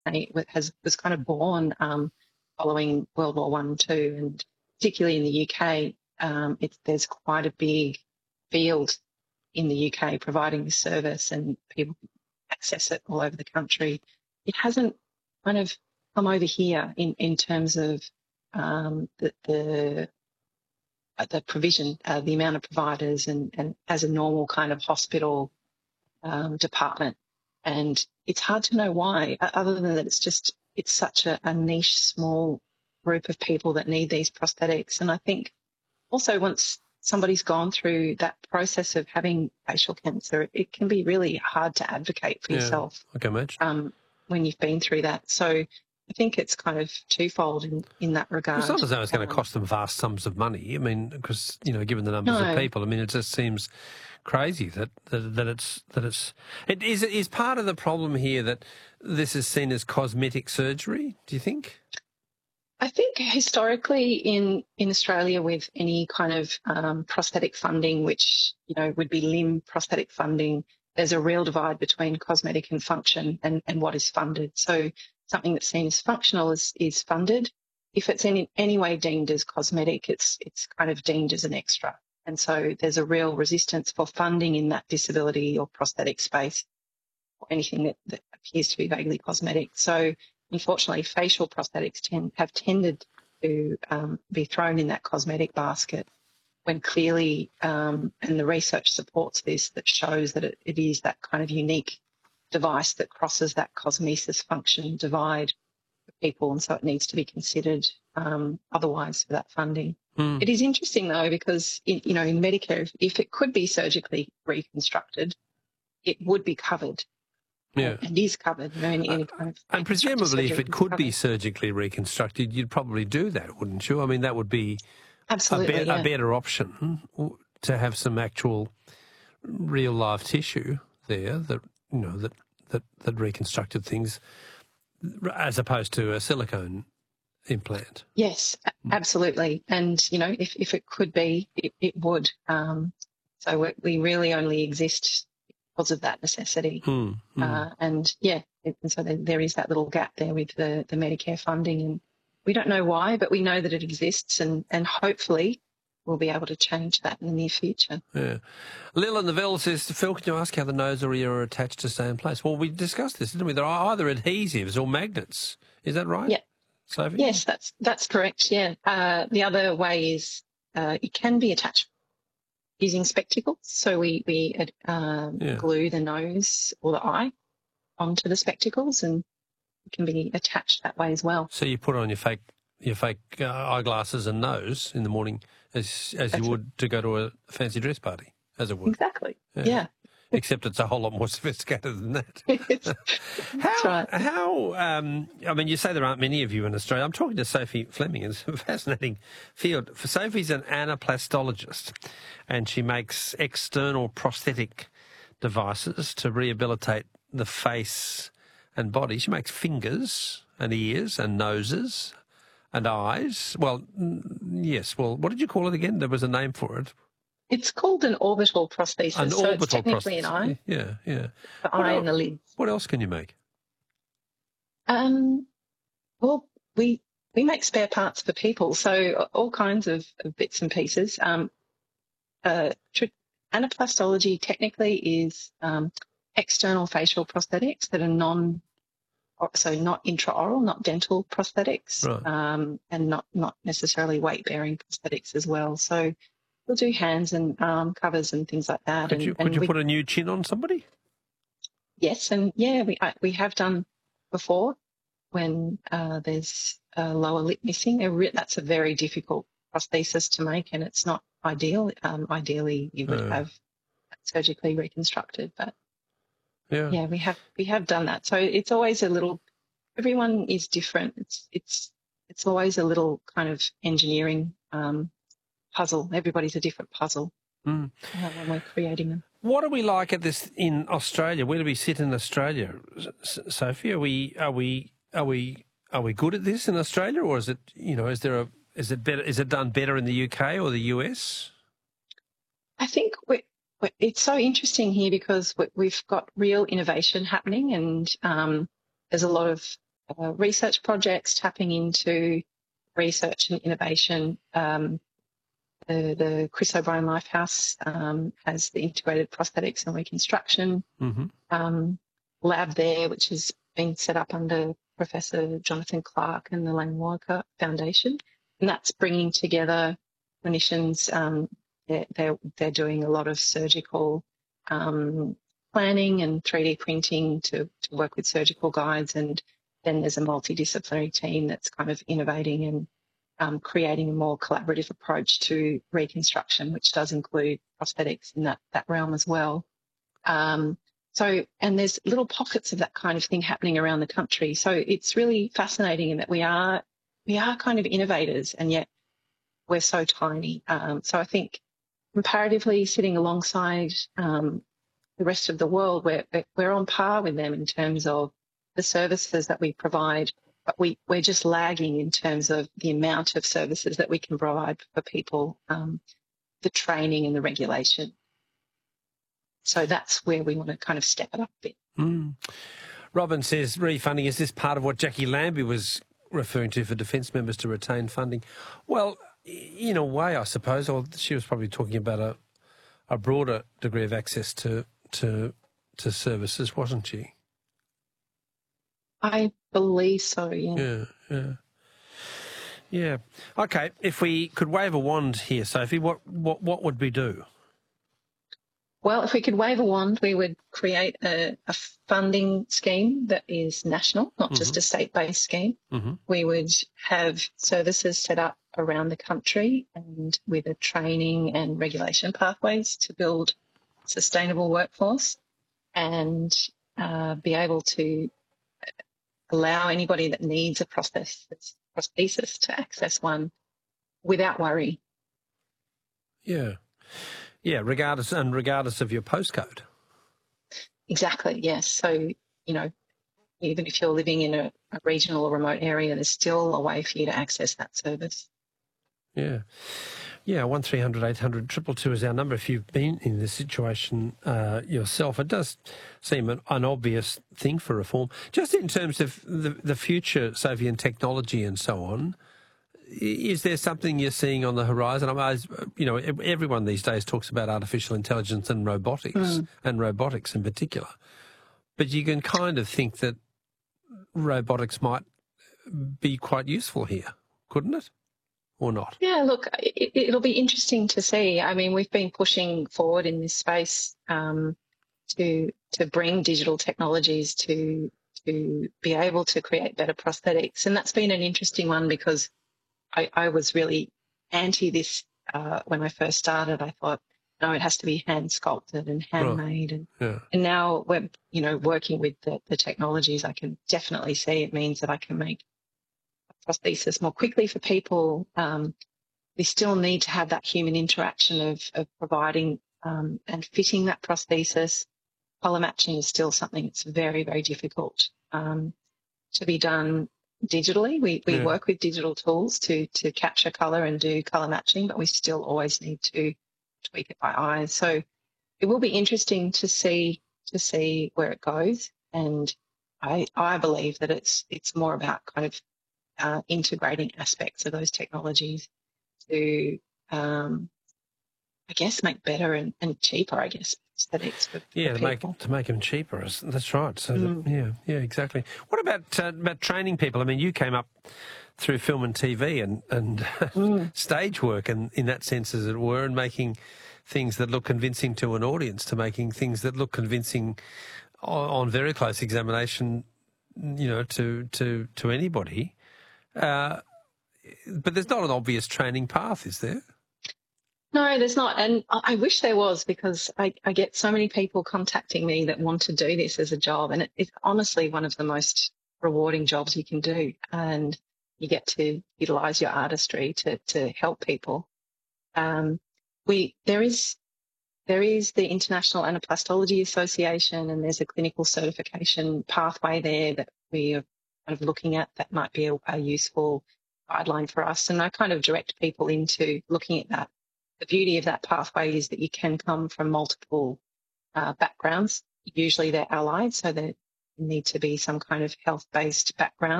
was kind of born following World War One and Two, and particularly in the UK, there's quite a big field in the UK providing this service, and people access it all over the country. It hasn't kind of come over here in terms of the provision, the amount of providers, and as a normal kind of hospital department. And it's hard to know why, other than that it's such a niche, small group of people that need these prosthetics. And I think also once somebody's gone through that process of having facial cancer, it can be really hard to advocate for yourself. I can imagine. When you've been through that. So I think it's kind of twofold in that regard. It's not as though it's going to cost them vast sums of money. I mean, because, given the numbers of people, I mean, it just seems crazy that it is part of the problem here that this is seen as cosmetic surgery, do you think? I think historically in Australia, with any kind of prosthetic funding, which, would be limb prosthetic funding, there's a real divide between cosmetic and function and what is funded. So something that's seen as functional is funded. If it's in any way deemed as cosmetic, it's kind of deemed as an extra. And so there's a real resistance for funding in that disability or prosthetic space, or anything that appears to be vaguely cosmetic. So unfortunately, facial prosthetics have tended to be thrown in that cosmetic basket, when clearly, and the research supports this, that shows that it is that kind of unique device that crosses that cosmesis function divide for people, and so it needs to be considered otherwise for that funding. It is interesting, though, because in Medicare, if it could be surgically reconstructed, it would be covered. Yeah. And is covered, in any kind of... And presumably if it could be surgically reconstructed, you'd probably do that, wouldn't you? I mean, that would be absolutely a better option, to have some actual real live tissue there that that reconstructed things, as opposed to a silicone implant. Yes, absolutely. And if it could be, it would. So we really only exist because of that necessity. And so there is that little gap there with the Medicare funding, and we don't know why, but we know that it exists, and hopefully we'll be able to change that in the near future. Yeah. Lil in the Ville says, Phil, can you ask how the nose or ear are attached to stay in place? Well, we discussed this, didn't we? There are either adhesives or magnets. Is that right? Yeah. Sophie? Yes, that's correct, yeah. The other way is it can be attached using spectacles. So we glue the nose or the eye onto the spectacles, and it can be attached that way as well. So you put on your fake eyeglasses and nose in the morning as you would to go to a fancy dress party, as it would. Exactly, yeah. Except it's a whole lot more sophisticated than that. That's right. I mean, you say there aren't many of you in Australia. I'm talking to Sophie Fleming. It's a fascinating field. Sophie's an anaplastologist, and she makes external prosthetic devices to rehabilitate the face and body. She makes fingers and ears and noses and eyes. Well, yes. Well, what did you call it again? There was a name for it. It's called an orbital prosthesis. So it's technically an eye. Yeah. The eye and the lids. What else can you make? Well, we make spare parts for people, so all kinds of bits and pieces. Anaplastology technically is external facial prosthetics that are not intraoral, not dental prosthetics, right. And not necessarily weight-bearing prosthetics as well. So we'll do hands and arm covers and things like that. Could you put a new chin on somebody? Yes, and we have done before when there's a lower lip missing. That's a very difficult prosthesis to make, and it's not ideal. Ideally, you would have surgically reconstructed, but we have done that. So it's always a little. Everyone is different. It's always a little kind of engineering puzzle. Everybody's a different puzzle when we're creating them. What are we like at this in Australia? Where do we sit in Australia, Sophie? Are we good at this in Australia, or is it is it better? Is it done better in the UK or the US? I think it's so interesting here because we've got real innovation happening, and there's a lot of research projects, tapping into research and innovation. The Chris O'Brien Lifehouse has the integrated prosthetics and reconstruction lab there, which has been set up under Professor Jonathan Clark and the Lang Walker Foundation, and that's bringing together clinicians. They're doing a lot of surgical planning and 3D printing to work with surgical guides, and then there's a multidisciplinary team that's kind of innovating and creating a more collaborative approach to reconstruction, which does include prosthetics in that realm as well. And there's little pockets of that kind of thing happening around the country. So it's really fascinating in that we are kind of innovators, and yet we're so tiny. So I think comparatively sitting alongside the rest of the world, we're on par with them in terms of the services that we provide, but we're just lagging in terms of the amount of services that we can provide for people, the training and the regulation. So that's where we want to kind of step it up a bit. Robin says, refunding, is this part of what Jackie Lambie was referring to for defence members to retain funding? Well, in a way, I suppose, or she was probably talking about a broader degree of access to services, wasn't she? I believe so, yeah. Yeah. Okay, if we could wave a wand here, Sophie, what would we do? Well, if we could wave a wand, we would create a funding scheme that is national, not just a state-based scheme. We would have services set up around the country and with a training and regulation pathways to build sustainable workforce, and be able to allow anybody that needs a prosthesis to access one without worry. Yeah, regardless of your postcode. Exactly, yes. So, even if you're living in a regional or remote area, there's still a way for you to access that service. Yeah, 1300 800 222 is our number if you've been in this situation yourself. It does seem an obvious thing for reform. Just in terms of the future, Sophie, and technology and so on, is there something you're seeing on the horizon? I mean, everyone these days talks about artificial intelligence and robotics, and robotics in particular. But you can kind of think that robotics might be quite useful here, couldn't it? Or not? Yeah, look, it'll be interesting to see. I mean, we've been pushing forward in this space to bring digital technologies to be able to create better prosthetics. And that's been an interesting one because I was really anti this when I first started. I thought, no, it has to be hand sculpted and handmade. And now we're, working with the technologies, I can definitely see it means that I can make a prosthesis more quickly for people. We still need to have that human interaction of providing and fitting that prosthesis. Colour matching is still something that's very, very difficult to be done digitally. We work with digital tools to capture colour and do colour matching, but we still always need to tweak it by eye. So it will be interesting to see where it goes. And I believe that it's more about kind of integrating aspects of those technologies to, I guess, make better and cheaper, I guess, aesthetics for people. to make them cheaper. That's right. So exactly. What about training people? I mean, you came up through film and TV and stage work, and in that sense, as it were, and making things that look convincing to an audience, to making things that look convincing on very close examination, to anybody. But there's not an obvious training path, is there? No, there's not. And I wish there was, because I get so many people contacting me that want to do this as a job. And it's honestly one of the most rewarding jobs you can do. And you get to utilise your artistry to help people. There is the International Anaplastology Association, and there's a clinical certification pathway there that we are kind of looking at that might be a useful guideline for us. And I kind of direct people into looking at that. The beauty of that pathway is that you can come from multiple backgrounds. Usually they're allied, so they need to be some kind of health-based background.